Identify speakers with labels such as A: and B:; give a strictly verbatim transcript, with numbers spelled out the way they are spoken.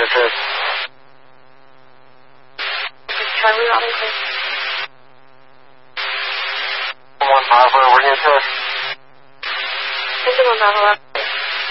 A: to assist.
B: Charlie Robinson.
A: one Bravo, we're going to assist.
B: This is one Bravo.